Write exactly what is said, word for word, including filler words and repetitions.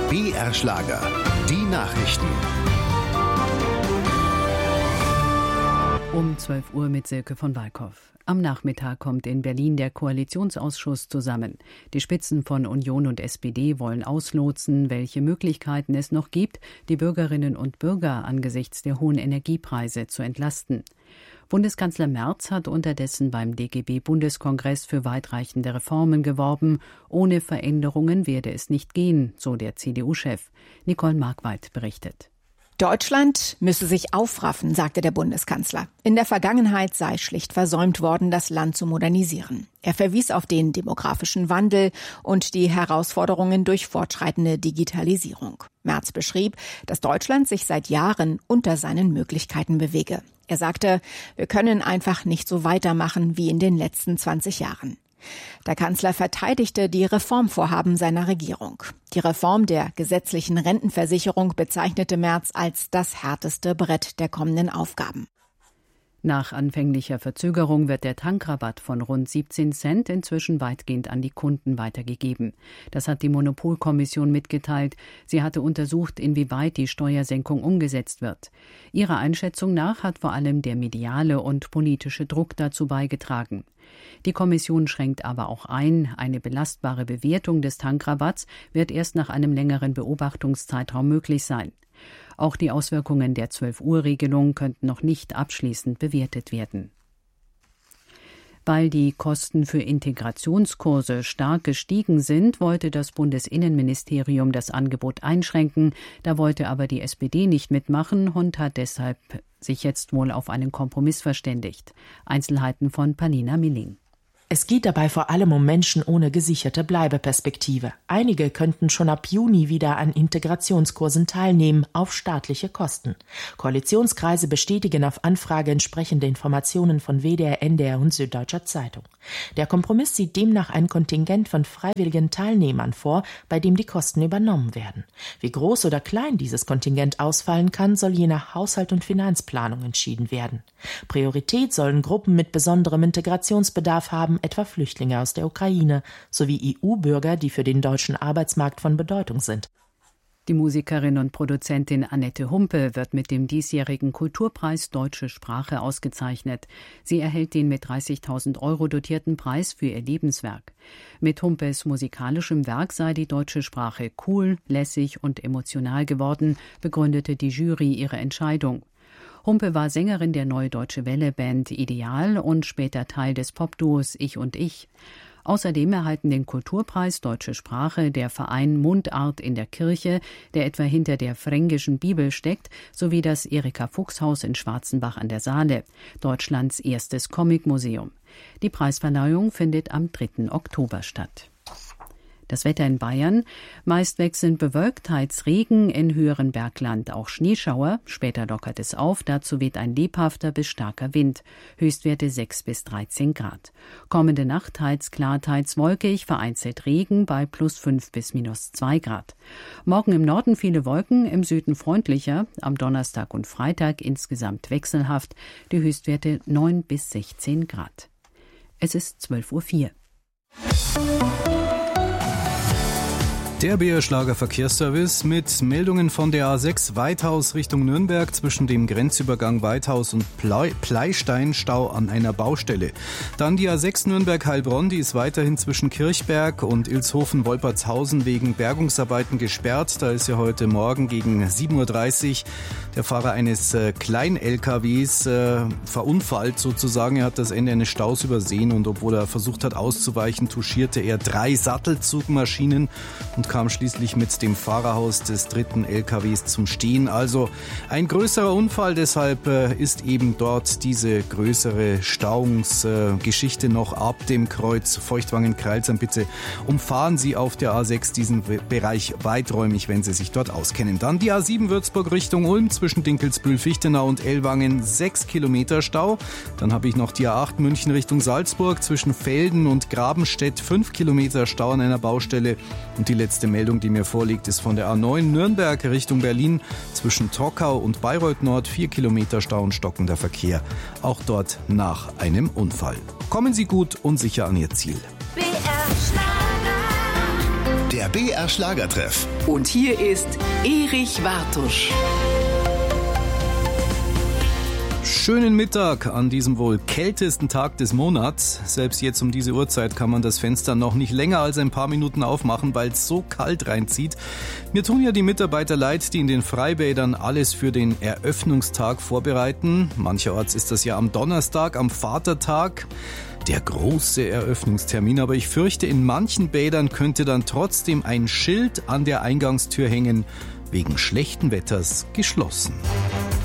B R-Schlager, die Nachrichten. Um zwölf Uhr mit Silke von Walkow. Am Nachmittag kommt in Berlin der Koalitionsausschuss zusammen. Die Spitzen von Union und S P D wollen auslotsen, welche Möglichkeiten es noch gibt, die Bürgerinnen und Bürger angesichts der hohen Energiepreise zu entlasten. Bundeskanzler Merz hat unterdessen beim D G B-Bundeskongress für weitreichende Reformen geworben. Ohne Veränderungen werde es nicht gehen, so der C D U-Chef. Nicole Markwald berichtet. Deutschland müsse sich aufraffen, sagte der Bundeskanzler. In der Vergangenheit sei schlicht versäumt worden, das Land zu modernisieren. Er verwies auf den demografischen Wandel und die Herausforderungen durch fortschreitende Digitalisierung. Merz beschrieb, dass Deutschland sich seit Jahren unter seinen Möglichkeiten bewege. Er sagte, wir können einfach nicht so weitermachen wie in den letzten zwanzig Jahren. Der Kanzler verteidigte die Reformvorhaben seiner Regierung. Die Reform der gesetzlichen Rentenversicherung bezeichnete Merz als das härteste Brett der kommenden Aufgaben. Nach anfänglicher Verzögerung wird der Tankrabatt von rund siebzehn Cent inzwischen weitgehend an die Kunden weitergegeben. Das hat die Monopolkommission mitgeteilt. Sie hatte untersucht, inwieweit die Steuersenkung umgesetzt wird. Ihrer Einschätzung nach hat vor allem der mediale und politische Druck dazu beigetragen. Die Kommission schränkt aber auch ein, eine belastbare Bewertung des Tankrabatts wird erst nach einem längeren Beobachtungszeitraum möglich sein. Auch die Auswirkungen der zwölf-Uhr-Regelung könnten noch nicht abschließend bewertet werden. Weil die Kosten für Integrationskurse stark gestiegen sind, wollte das Bundesinnenministerium das Angebot einschränken. Da wollte aber die S P D nicht mitmachen und hat deshalb sich jetzt wohl auf einen Kompromiss verständigt. Einzelheiten von Panina Milling. Es geht dabei vor allem um Menschen ohne gesicherte Bleibeperspektive. Einige könnten schon ab Juni wieder an Integrationskursen teilnehmen, auf staatliche Kosten. Koalitionskreise bestätigen auf Anfrage entsprechende Informationen von W D R, N D R und Süddeutscher Zeitung. Der Kompromiss sieht demnach ein Kontingent von freiwilligen Teilnehmern vor, bei dem die Kosten übernommen werden. Wie groß oder klein dieses Kontingent ausfallen kann, soll je nach Haushalt und Finanzplanung entschieden werden. Priorität sollen Gruppen mit besonderem Integrationsbedarf haben, etwa Flüchtlinge aus der Ukraine, sowie E U-Bürger, die für den deutschen Arbeitsmarkt von Bedeutung sind. Die Musikerin und Produzentin Annette Humpe wird mit dem diesjährigen Kulturpreis Deutsche Sprache ausgezeichnet. Sie erhält den mit dreißigtausend Euro dotierten Preis für ihr Lebenswerk. Mit Humpes musikalischem Werk sei die deutsche Sprache cool, lässig und emotional geworden, begründete die Jury ihre Entscheidung. Humpe war Sängerin der Neue Deutsche Welle-Band Ideal und später Teil des Popduos Ich und Ich. Außerdem erhalten den Kulturpreis Deutsche Sprache der Verein Mundart in der Kirche, der etwa hinter der Fränkischen Bibel steckt, sowie das Erika-Fuchs-Haus in Schwarzenbach an der Saale, Deutschlands erstes Comicmuseum. Die Preisverleihung findet am dritten Oktober statt. Das Wetter in Bayern: meist wechselnd bewölkt, teils Regen, in höheren Bergland auch Schneeschauer, später lockert es auf, dazu weht ein lebhafter bis starker Wind, Höchstwerte sechs bis dreizehn Grad. Kommende Nacht teils klar, teils wolkig, vereinzelt Regen bei plus fünf bis minus zwei Grad. Morgen im Norden viele Wolken, im Süden freundlicher, am Donnerstag und Freitag insgesamt wechselhaft, die Höchstwerte neun bis sechzehn Grad. Es ist zwölf Uhr vier. Der B R-Schlager Verkehrsservice mit Meldungen von der A sechs Weithaus Richtung Nürnberg zwischen dem Grenzübergang Weithaus und Pleistein Stau an einer Baustelle. Dann die A sechs Nürnberg-Heilbronn, die ist weiterhin zwischen Kirchberg und Ilshofen-Wolpertshausen wegen Bergungsarbeiten gesperrt. Da ist ja heute Morgen gegen sieben Uhr dreißig der Fahrer eines äh, Klein-L K Ws äh, verunfallt sozusagen. Er hat das Ende eines Staus übersehen und obwohl er versucht hat auszuweichen, touchierte er drei Sattelzugmaschinen und kam schließlich mit dem Fahrerhaus des dritten L K Ws zum Stehen. Also ein größerer Unfall, deshalb äh, ist eben dort diese größere Stauungsgeschichte äh, noch ab dem Kreuz Feuchtwangen-Kreilsheim. Bitte umfahren Sie auf der A sechs diesen Bereich weiträumig, wenn Sie sich dort auskennen. Dann die A sieben Würzburg Richtung Ulm zwischen Dinkelsbühl, Fichtenau und Ellwangen, sechs Kilometer Stau. Dann habe ich noch die A acht München Richtung Salzburg zwischen Velden und Grabenstedt, fünf Kilometer Stau an einer Baustelle. Und die letzte Meldung, die mir vorliegt, ist von der A neun Nürnberg Richtung Berlin zwischen Trockau und Bayreuth Nord, vier Kilometer Stau und stockender Verkehr. Auch dort nach einem Unfall. Kommen Sie gut und sicher an Ihr Ziel. Der Der B R Schlagertreff. Und hier ist Erich Wartusch. Schönen Mittag an diesem wohl kältesten Tag des Monats. Selbst jetzt um diese Uhrzeit kann man das Fenster noch nicht länger als ein paar Minuten aufmachen, weil es so kalt reinzieht. Mir tun ja die Mitarbeiter leid, die in den Freibädern alles für den Eröffnungstag vorbereiten. Mancherorts ist das ja am Donnerstag, am Vatertag. Der große Eröffnungstermin, aber ich fürchte, in manchen Bädern könnte dann trotzdem ein Schild an der Eingangstür hängen, wegen schlechten Wetters geschlossen.